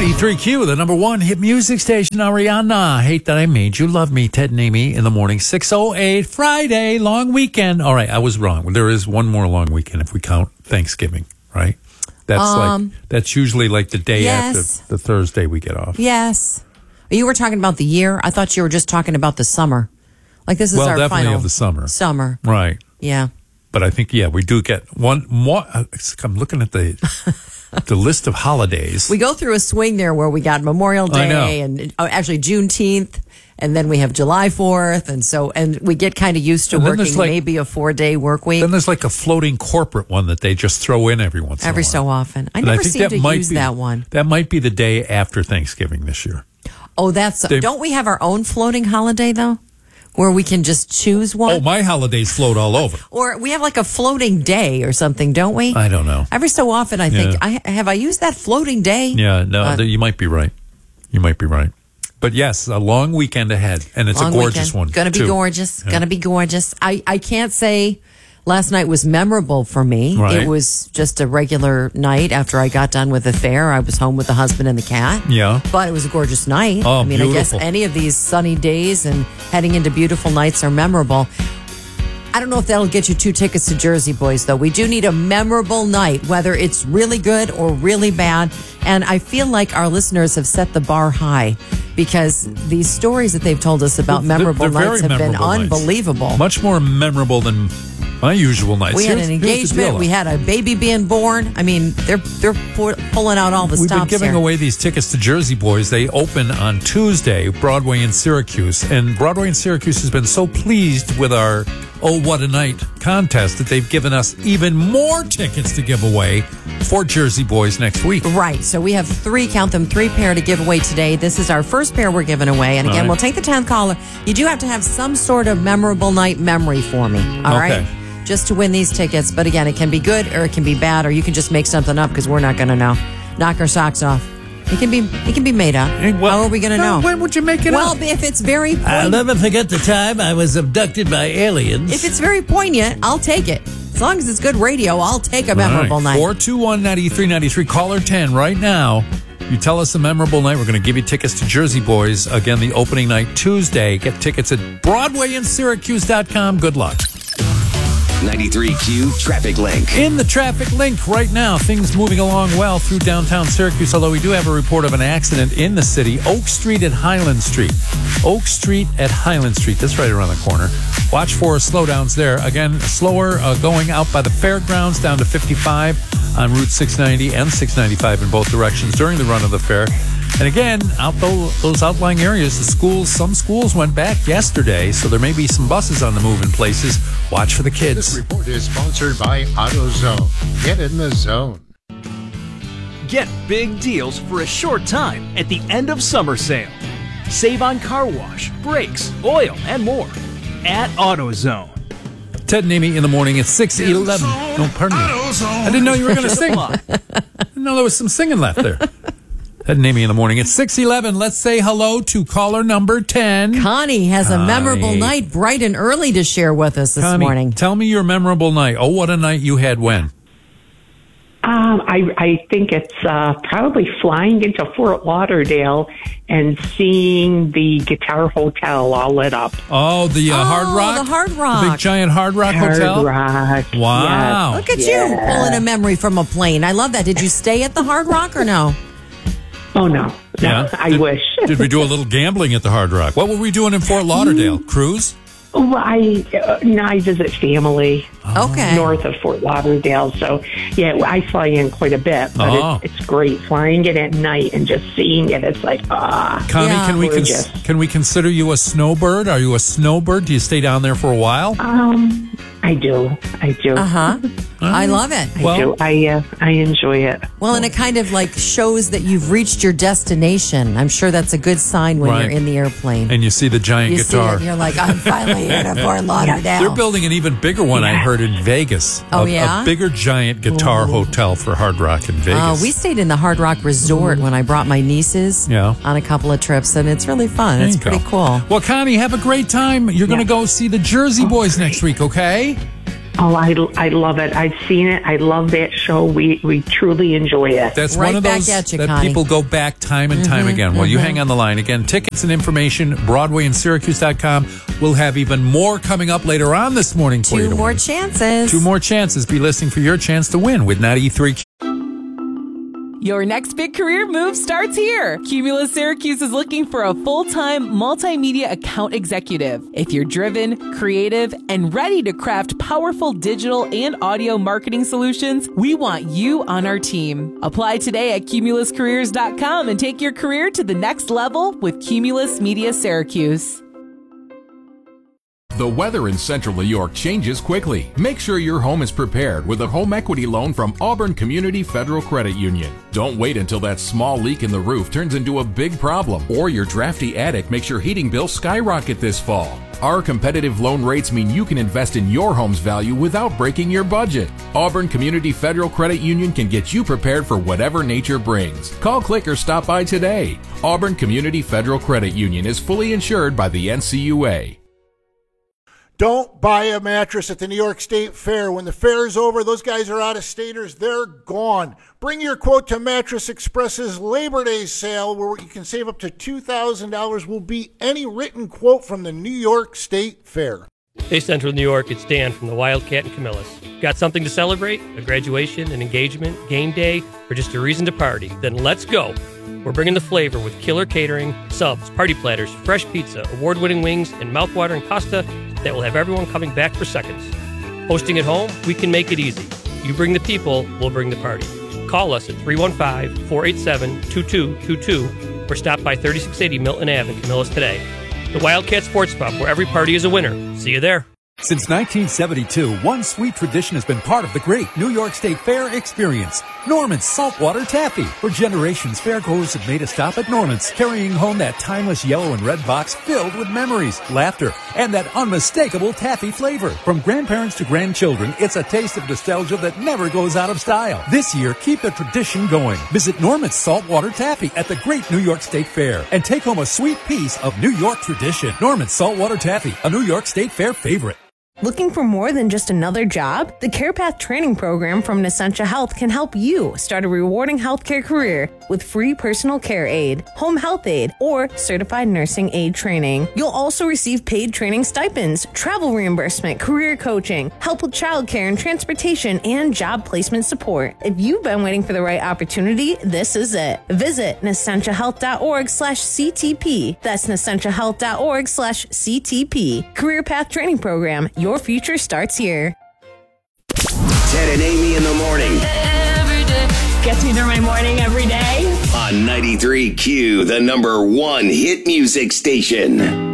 93Q, the number one hit music station. Ariana, Hate That I Made You Love Me. Ted and Amy in the morning. 6:08, Friday, long weekend. All right, I was wrong. There is one more long weekend if we count Thanksgiving, right? That's usually like the day after the Thursday we get off. Yes. You were talking about the year. I thought you were just talking about the summer. Like this is our definitely final of the summer. Summer. Right. Yeah. But I think, we do get one more. I'm looking at the list of holidays. We go through a swing there where we got Memorial Day and actually Juneteenth, and then we have July 4th, and we get kind of used to working maybe a 4-day work week. Then there's like a floating corporate one that they just throw in every once in a while. Every so often. I never seem to use that one. That might be the day after Thanksgiving this year. Oh, don't we have our own floating holiday though? Where we can just choose one? Oh, my holidays float all over. Or we have like a floating day or something, don't we? I don't know. Every so often I think, have I used that floating day? Yeah, no, you might be right. You might be right. But yes, a long weekend ahead, and it's a gorgeous one. Going to be gorgeous. Going to be gorgeous. I can't say last night was memorable for me. Right. It was just a regular night after I got done with the fair. I was home with the husband and the cat. Yeah. But it was a gorgeous night. Oh, beautiful. I guess any of these sunny days and heading into beautiful nights are memorable. I don't know if that'll get you 2 tickets to Jersey Boys, though. We do need a memorable night, whether it's really good or really bad. And I feel like our listeners have set the bar high because these stories that they've told us about memorable nights have been unbelievable. Much more memorable than my usual nights. We had an engagement. We had a baby being born. I mean, they're pulling out all the stops. We've been giving away these tickets to Jersey Boys. They open on Tuesday, Broadway in Syracuse. And Broadway in Syracuse has been so pleased with our Oh What a Night contest that they've given us even more tickets to give away for Jersey Boys next week. Right. So we have 3 pair to give away today. This is our first pair we're giving away. And again, we'll take the 10th caller. You do have to have some sort of memorable night memory for me. All right? Just to win these tickets. But again, it can be good or it can be bad, or you can just make something up because we're not going to know. Knock our socks off. It can be made up. How are we going to know? When would you make it up? Well, if it's very poignant. I'll never forget the time I was abducted by aliens. If it's very poignant, I'll take it. As long as it's good radio, I'll take a memorable night. 421-9393, caller 10 right now. You tell us a memorable night. We're going to give you tickets to Jersey Boys. Again, the opening night Tuesday. Get tickets at BroadwayInSyracuse.com. Good luck. 93Q Traffic Link. In the Traffic Link right now, things moving along well through downtown Syracuse, although we do have a report of an accident in the city. Oak Street at Highland Street. Oak Street at Highland Street. That's right around the corner. Watch for slowdowns there. Again, slower going out by the fairgrounds down to 55 on Route 690 and 695 in both directions during the run of the fair. And again, out those outlying areas, some schools went back yesterday, so there may be some buses on the move in places. Watch for the kids. This report is sponsored by AutoZone. Get in the zone. Get big deals for a short time at the end of summer sale. Save on car wash, brakes, oil, and more at AutoZone. Ted and Amy in the morning at 6:11. No, pardon me. I didn't know you were going to sing. I didn't know there was some singing left there. Ted and Amy in the morning at 6:11. Let's say hello to caller number 10. Connie has a memorable night, bright and early, to share with us this morning. Tell me your memorable night. Oh, what a night you had when? I think it's probably flying into Fort Lauderdale and seeing the Guitar Hotel all lit up. Oh, the Hard Rock? The Hard Rock. The big giant Hard Rock Hotel? Hard Rock. Wow. Yes. Look at you pulling a memory from a plane. I love that. Did you stay at the Hard Rock or no? Oh, no. Yeah. I wish. Did we do a little gambling at the Hard Rock? What were we doing in Fort Lauderdale? Cruise? Well, I visit family north of Fort Lauderdale. So, yeah, I fly in quite a bit. But it's great flying it at night and just seeing it. It's like, Connie, can we consider you a snowbird? Are you a snowbird? Do you stay down there for a while? I do. Uh-huh. I love it. I do. I enjoy it. Well, and it kind of like shows that you've reached your destination. I'm sure that's a good sign when you're in the airplane. And you see the giant guitar. See it, and you're like, I'm finally here to Fort Lauderdale. They're building an even bigger one, I heard, in Vegas. Oh, A bigger giant guitar hotel for Hard Rock in Vegas. We stayed in the Hard Rock Resort when I brought my nieces on a couple of trips, and it's really fun. It's pretty cool. Well, Connie, have a great time. You're going to go see the Jersey Boys next week, okay? Oh, I love it. I've seen it. I love that show. We truly enjoy it. That's right one of those that Connie. People go back time and time again. Well, you hang on the line. Again, tickets and information, BroadwayandSyracuse.com. We'll have even more coming up later on this morning for you. 2 more chances. 2 more chances. Be listening for your chance to win with 93Q. Your next big career move starts here. Cumulus Syracuse is looking for a full-time multimedia account executive. If you're driven, creative, and ready to craft powerful digital and audio marketing solutions, we want you on our team. Apply today at cumuluscareers.com and take your career to the next level with Cumulus Media Syracuse. The weather in central New York changes quickly. Make sure your home is prepared with a home equity loan from Auburn Community Federal Credit Union. Don't wait until that small leak in the roof turns into a big problem or your drafty attic makes your heating bill skyrocket this fall. Our competitive loan rates mean you can invest in your home's value without breaking your budget. Auburn Community Federal Credit Union can get you prepared for whatever nature brings. Call, click, or stop by today. Auburn Community Federal Credit Union is fully insured by the NCUA. Don't buy a mattress at the New York State Fair. When the fair is over, those guys are out-of-staters. They're gone. Bring your quote to Mattress Express's Labor Day sale, where you can save up to $2,000. Will beat any written quote from the New York State Fair. Hey, Central New York, it's Dan from the Wildcat and Camillus. Got something to celebrate? A graduation, an engagement, game day, or just a reason to party? Then let's go. We're bringing the flavor with killer catering, subs, party platters, fresh pizza, award-winning wings, and mouth-watering pasta that will have everyone coming back for seconds. Hosting at home, we can make it easy. You bring the people, we'll bring the party. Call us at 315-487-2222 or stop by 3680 Milton Ave in Camillus today. The Wildcat Sports Pub, where every party is a winner. See you there. Since 1972, one sweet tradition has been part of the great New York State Fair experience. Norman's Saltwater Taffy. For generations, fairgoers have made a stop at Norman's, carrying home that timeless yellow and red box filled with memories, laughter, and that unmistakable taffy flavor. From grandparents to grandchildren, it's a taste of nostalgia that never goes out of style. This year, keep the tradition going. Visit Norman's Saltwater Taffy at the great New York State Fair and take home a sweet piece of New York tradition. Norman's Saltwater Taffy, a New York State Fair favorite. Looking for more than just another job? The CarePath training program from Nescentia Health can help you start a rewarding healthcare career with free personal care aid, home health aid, or certified nursing aid training. You'll also receive paid training stipends, travel reimbursement, career coaching, help with childcare and transportation, and job placement support. If you've been waiting for the right opportunity, this is it. Visit NescentiaHealth.org/CTP. That's NescentiaHealth.org/CTP. Career Path Training Program. Your future starts here. Ted and Amy in the morning. Every day. Gets me through my morning every day. On 93Q, the #1 hit music station.